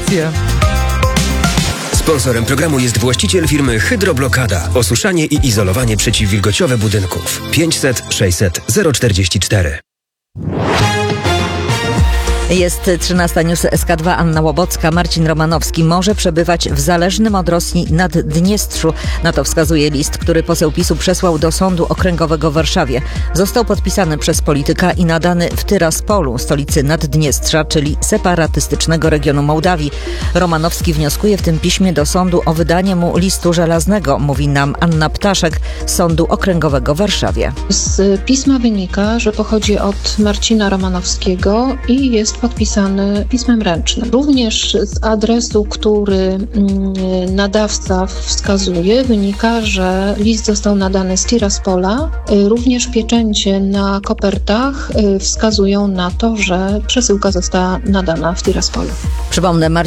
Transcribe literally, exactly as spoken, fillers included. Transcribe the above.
wie. Sponsorem programu jest właściciel firmy Hydroblokada. Osuszanie i izolowanie przeciwwilgociowe budynków. pięćset sześćset zero czterdzieści cztery. Jest trzynasta News S K dwa, Anna Łobocka. Marcin Romanowski może przebywać w zależnym od Rosji Naddniestrzu. Na to wskazuje list, który poseł PiSu przesłał do Sądu Okręgowego w Warszawie. Został podpisany przez polityka i nadany w Tyraspolu, stolicy Naddniestrza, czyli separatystycznego regionu Mołdawii. Romanowski wnioskuje w tym piśmie do sądu o wydanie mu listu żelaznego, mówi nam Anna Ptaszek z Sądu Okręgowego w Warszawie. Z pisma wynika, że pochodzi od Marcina Romanowskiego i jest podpisany pismem ręcznym. Również z adresu, który nadawca wskazuje, wynika, że list został nadany z Tiraspola. Również pieczęcie na kopertach wskazują na to, że przesyłka została nadana w Tiraspolu. Przypomnę, Marcin